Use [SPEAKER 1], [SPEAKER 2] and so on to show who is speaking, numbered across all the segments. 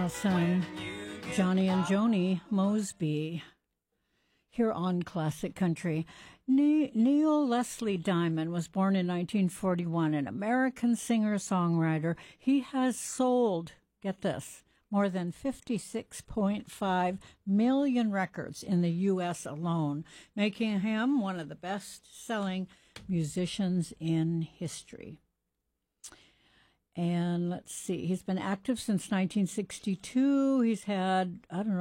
[SPEAKER 1] Allison, Johnny and Joni Mosby, here on Classic Country. Neil Leslie Diamond was born in 1941, an American singer-songwriter. He has sold, get this, more than 56.5 million records in the U.S. alone, making him one of the best-selling musicians in history. And let's see, he's been active since 1962. He's had,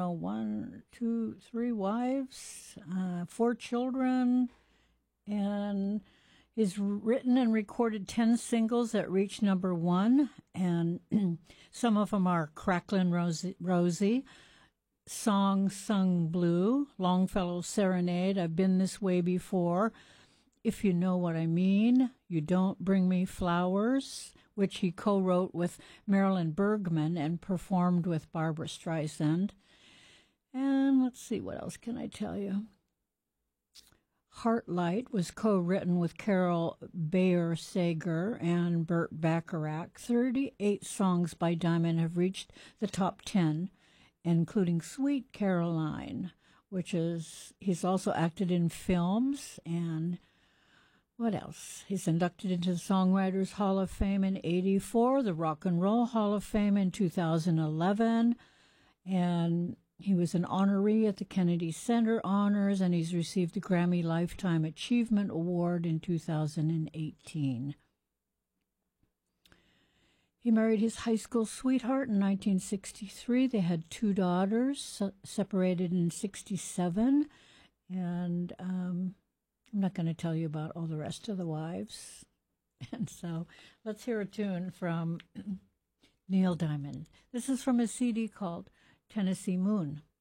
[SPEAKER 1] 3 wives, 4 children, and he's written and recorded 10 singles that reached number 1. And some of them are Cracklin' Rosie, Song Sung Blue, Longfellow Serenade, I've Been This Way Before, If You Know What I Mean, You Don't Bring Me Flowers, which he co-wrote with Marilyn Bergman and performed with Barbra Streisand. And let's see, what else can I tell you? Heartlight was co-written with Carol Bayer Sager and Burt Bacharach. 38 songs by Diamond have reached the top 10, including Sweet Caroline, he's also acted in films. And what else? He's inducted into the Songwriters Hall of Fame in 1984, the Rock and Roll Hall of Fame in 2011, and he was an honoree at the Kennedy Center Honors, and he's received the Grammy Lifetime Achievement Award in 2018. He married his high school sweetheart in 1963. They had 2 daughters, separated in 1967, and I'm not going to tell you about all the rest of the wives. And so let's hear a tune from Neil Diamond. This is from a CD called Tennessee Moon.